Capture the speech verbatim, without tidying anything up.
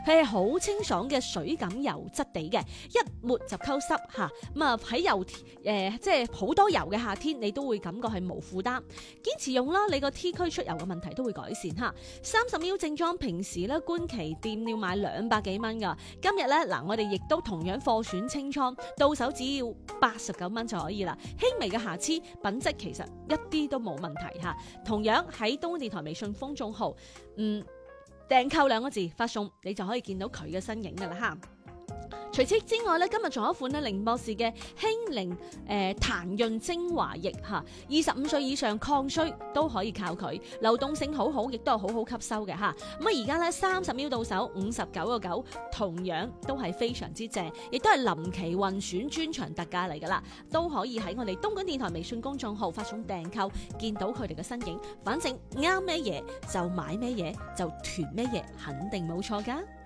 佢係好清爽嘅水感油質地嘅，一抹就溝濕嚇。咁啊喺油誒、呃、即係好多油嘅夏天，你都會感覺係無負擔。堅持用啦，你個 T 區出油嘅問題都會改善嚇。三十 ml 正裝平時咧觀其店要買兩百幾蚊㗎，今日咧嗱我哋亦都同樣貨選清倉，到手只要八十九蚊就可以啦。輕微嘅瑕疵，品質其實一啲都冇問題嚇。同樣喺東莞電台微信公眾號，嗯訂購兩個字發送，你就可以見到佢嘅身影㗎啦嚇。除此之外咧，今日仲有一款咧寧博士嘅輕靈誒彈潤精華液嚇，二十五歲以上抗衰都可以靠佢，流動性好好，亦都係好好吸收嘅嚇。咁啊而家咧三十 ml 到手五十九個九，同樣都係非常之正，亦都係臨期運選專場特價嚟㗎啦，都可以喺我哋東莞電台微信公眾號發送訂購，見到佢哋嘅身影。反正啱咩嘢就買咩嘢，就囤咩嘢，肯定冇錯㗎。